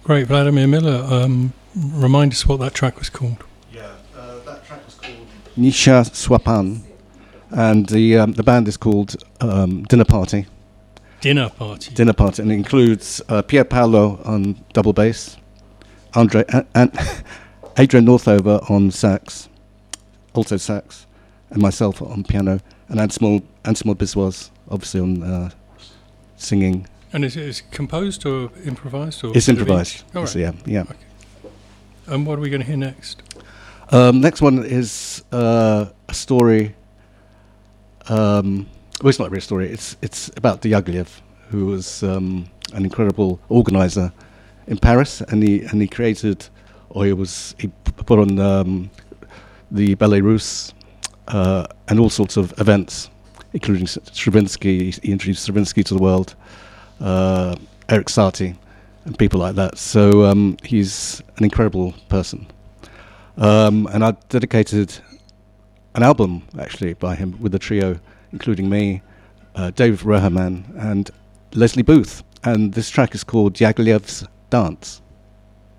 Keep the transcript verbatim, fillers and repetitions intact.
Great, Vladimir Miller. Um, remind us what that track was called. Yeah, uh, that track was called Nisha Swapan, and the um, the band is called um, Dinner Party. Dinner Party. Dinner Party, and it includes uh, Pier Paolo on double bass, Andre and, and Adrian Northover on sax, alto sax, and myself on piano, and Ansimol Ansimol Biswas obviously on uh, singing. And is it composed or improvised? Or it's improvised. All right. So, yeah, yeah. Okay. And what are we going to hear next? Um, next one is uh, a story. Um, well, it's not really a story. It's it's about Diaghilev, who was um, an incredible organizer in Paris, and he and he created, or he was he put on um, the Ballet Russe uh, and all sorts of events, including Stravinsky. He introduced Stravinsky to the world. Uh, Eric Satie and people like that. So um, he's an incredible person. Um, and I dedicated an album, actually, by him with a trio, including me, uh, Dave Reherman, and Leslie Booth. And this track is called Diaghilev's Dance.